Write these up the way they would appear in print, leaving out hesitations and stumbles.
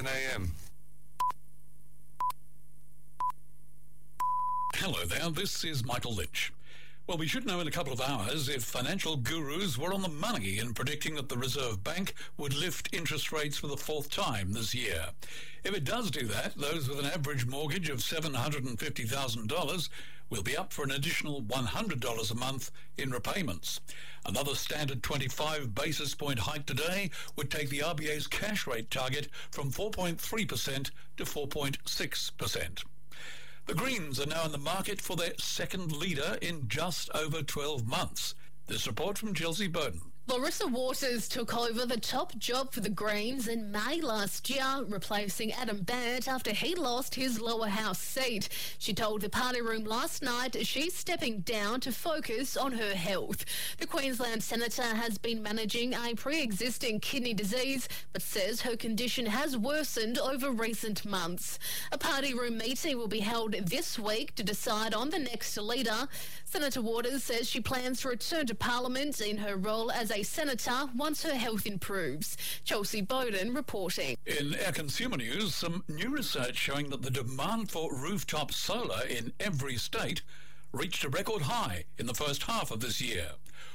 Hamilton AM. Hello there, this is Michael Lynch. Well, we should know in a couple of hours if financial gurus were on the money in predicting that the Reserve Bank would lift interest rates for the fourth time this year. If it does do that, those with an average mortgage of $750,000 will be up for an additional $100 a month in repayments. Another standard 25 basis point hike today would take the RBA's cash rate target from 4.3% to 4.6%. The Greens are now in the market for their second leader in just over 12 months. This report from Chelsea Bowden. Larissa Waters took over the top job for the Greens in May last year, replacing Adam Baird after he lost his lower house seat. She told the party room last night she's stepping down to focus on her health. The Queensland Senator has been managing a pre-existing kidney disease, but says her condition has worsened over recent months. A party room meeting will be held this week to decide on the next leader. Senator Waters says she plans to return to Parliament in her role as a senator once her health improves. Chelsea Bowden reporting. In our consumer news, some new research showing that the demand for rooftop solar in every state reached a record high in the first half of this year.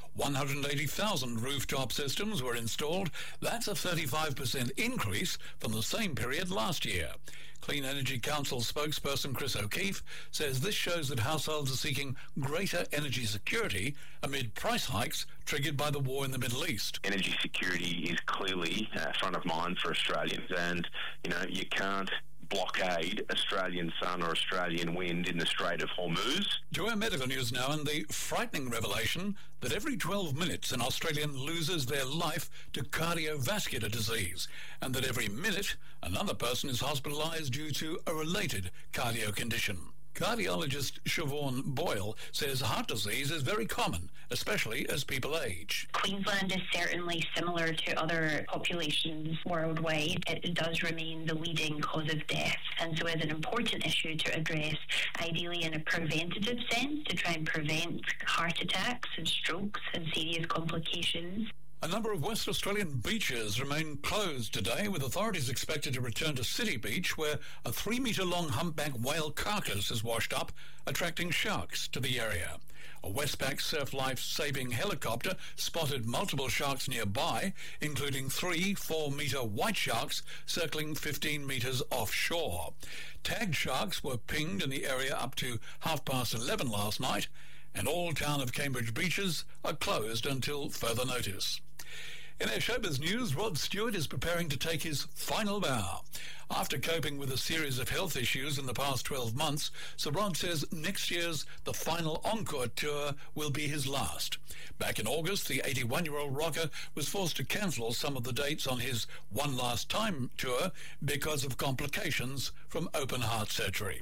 180,000 rooftop systems were installed. That's a 35% increase from the same period last year. Clean Energy Council spokesperson Chris O'Keefe says this shows that households are seeking greater energy security amid price hikes triggered by the war in the Middle East. Energy security is clearly front of mind for Australians, and you can't blockade Australian sun or Australian wind in the Strait of Hormuz. To our medical news now, and the frightening revelation that every 12 minutes an Australian loses their life to cardiovascular disease, and that every minute another person is hospitalised due to a related cardio condition. Cardiologist Siobhan Boyle says heart disease is very common, especially as people age. Queensland is certainly similar to other populations worldwide. It does remain the leading cause of death, and so is an important issue to address, ideally in a preventative sense, to try and prevent heart attacks and strokes and serious complications. A number of West Australian beaches remain closed today, with authorities expected to return to City Beach, where a 3-metre-long humpback whale carcass is washed up, attracting sharks to the area. A Westpac Surf Life saving helicopter spotted multiple sharks nearby, including 3 4-metre white sharks circling 15 metres offshore. Tagged sharks were pinged in the area up to 11:30 last night, and all town of Cambridge beaches are closed until further notice. In our showbiz news, Rod Stewart is preparing to take his final bow. After coping with a series of health issues in the past 12 months, Sir Rod says next year's The Final Encore tour will be his last. Back in August, the 81-year-old rocker was forced to cancel some of the dates on his One Last Time tour because of complications from open heart surgery.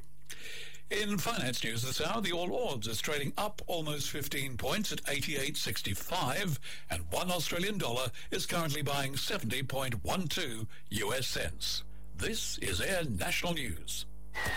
In finance news this hour, the All Ords is trading up almost 15 points at 88.65, and $1 Australian dollar is currently buying 70.12 US cents. This is Air National News.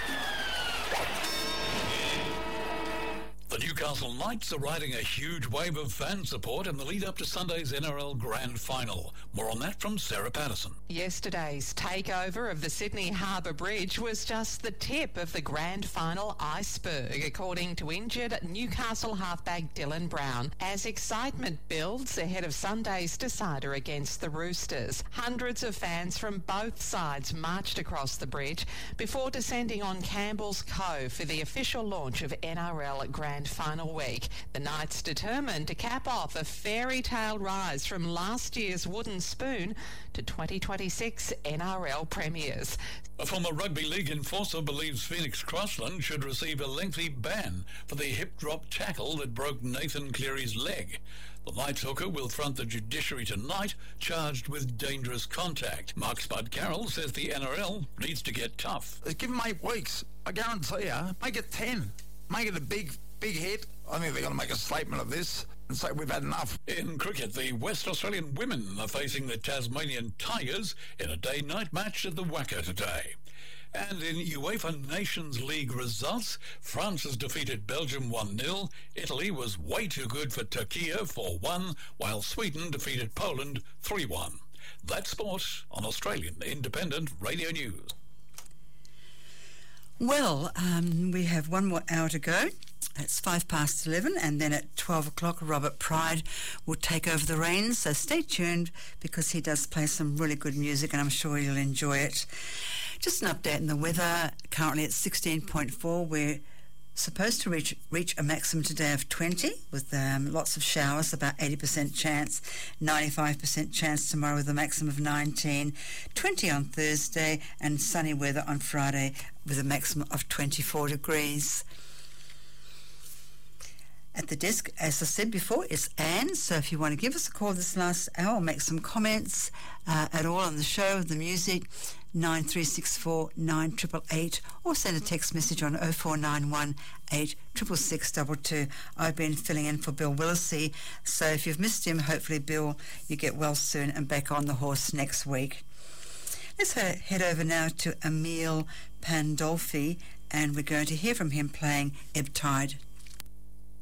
The Newcastle Knights are riding a huge wave of fan support in the lead-up to Sunday's NRL Grand Final. More on that from Sarah Patterson. Yesterday's takeover of the Sydney Harbour Bridge was just the tip of the Grand Final iceberg, according to injured Newcastle halfback Dylan Brown, as excitement builds ahead of Sunday's decider against the Roosters. Hundreds of fans from both sides marched across the bridge before descending on Campbell's Cove for the official launch of NRL Grand Final week. The Knights determined to cap off a fairy tale rise from last year's wooden spoon to 2026 NRL premiers. A former rugby league enforcer believes Phoenix Crossland should receive a lengthy ban for the hip drop tackle that broke Nathan Cleary's leg. The Knights hooker will front the judiciary tonight, charged with dangerous contact. Mark Spud Carroll says the NRL needs to get tough. Give them 8 weeks. I guarantee you, make it 10. Make it a big hit. I think they're going to make a statement of this and say we've had enough. In cricket, the West Australian women are facing the Tasmanian Tigers in a day-night match at the WACA today. And in UEFA Nations League results, France has defeated Belgium 1-0, Italy was way too good for Turkey 4-1, while Sweden defeated Poland 3-1. That's sport on Australian Independent Radio News. Well, we have one more hour to go. It's 11:05, and then at 12 o'clock, Robert Pride will take over the reins. So stay tuned, because he does play some really good music, and I'm sure you'll enjoy it. Just an update on the weather. Currently it's 16.4. We're supposed to reach a maximum today of 20, with lots of showers, about 80% chance, 95% chance tomorrow with a maximum of 19, 20 on Thursday, and sunny weather on Friday with a maximum of 24 degrees. At the desk, as I said before, is Anne. So if you want to give us a call this last hour or make some comments at all on the show, the music, 9364 9888, or send a text message on 0491 866 I've been filling in for Bill Willisey. So if you've missed him, hopefully, Bill, you get well soon and back on the horse next week. Let's head over now to Emil Pandolfi, and we're going to hear from him playing Ebb Tide.